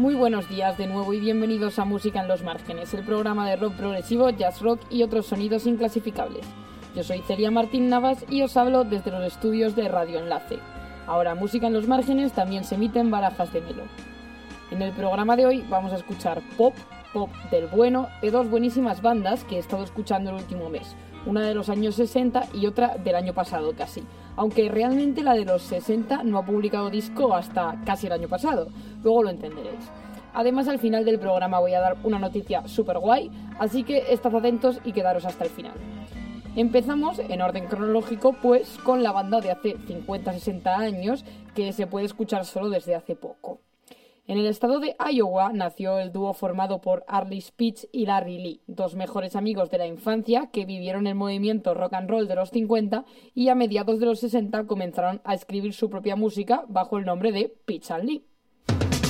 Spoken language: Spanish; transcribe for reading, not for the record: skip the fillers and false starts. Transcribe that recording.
Muy buenos días de nuevo y bienvenidos a Música en los Márgenes, el programa de rock progresivo, jazz rock y otros sonidos inclasificables. Yo soy Celia Martín Navas y os hablo desde los estudios de Radio Enlace. Ahora, Música en los Márgenes también se emite en Barajas de Melo. En el programa de hoy vamos a escuchar pop del bueno, de dos buenísimas bandas que he estado escuchando el último mes. Una de los años 60 y otra del año pasado casi. Aunque realmente la de los 60 no ha publicado disco hasta casi el año pasado. Luego lo entenderéis. Además, al final del programa voy a dar una noticia súper guay, así que estad atentos y quedaros hasta el final. Empezamos en orden cronológico, pues, con la banda de hace 50-60 años que se puede escuchar solo desde hace poco. En el estado de Iowa nació el dúo formado por Arlie Spitz y Larry Lee, dos mejores amigos de la infancia que vivieron el movimiento rock and roll de los 50 y a mediados de los 60 comenzaron a escribir su propia música bajo el nombre de Pitch and Lee.